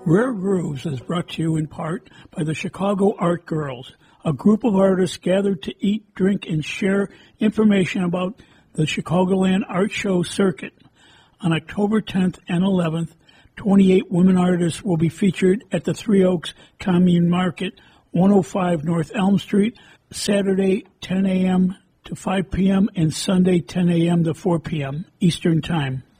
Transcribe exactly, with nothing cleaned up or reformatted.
Rare Grooves is brought to you in part by the Chicago Art Girls, a group of artists gathered to eat, drink, and share information about the Chicagoland Art Show circuit. On October tenth and eleventh, twenty-eight women artists will be featured at the Three Oaks Commune Market, one oh five North Elm Street, Saturday ten a.m. to five p.m. and Sunday ten a.m. to four p.m. Eastern Time.